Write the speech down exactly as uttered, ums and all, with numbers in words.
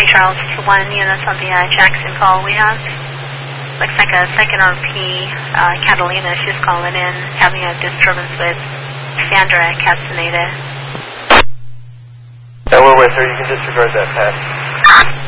Charles to one units on the uh, Jackson call we have. Looks like a second R P, uh, Catalina, she's calling in, having a disturbance with Sandra Castaneda. And we're with her, you can disregard that pass.